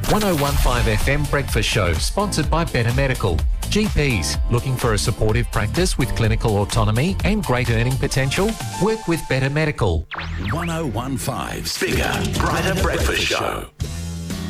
1015 FM Breakfast Show, sponsored by Better Medical. GPs looking for a supportive practice with clinical autonomy and great earning potential? Work with Better Medical. 1015's Bigger, Brighter Breakfast Show.